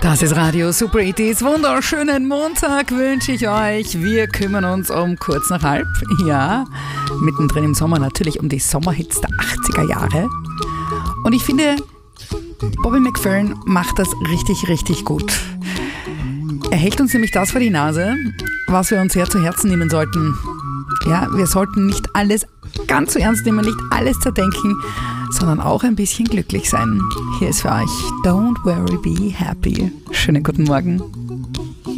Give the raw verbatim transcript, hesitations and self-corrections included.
Das ist Radio Super achtziger. Wunderschönen Montag wünsche ich euch. Wir kümmern uns um kurz nach halb. Ja, mittendrin im Sommer natürlich um die Sommerhits der achtziger Jahre. Und ich finde, Bobby McFerrin macht das richtig, richtig gut. Er hält uns nämlich das vor die Nase, was wir uns sehr zu Herzen nehmen sollten. Ja, wir sollten nicht alles ganz so ernst nehmen, nicht alles zerdenken, sondern auch ein bisschen glücklich sein. Hier ist für euch Don't Worry, Be Happy. Schönen guten Morgen.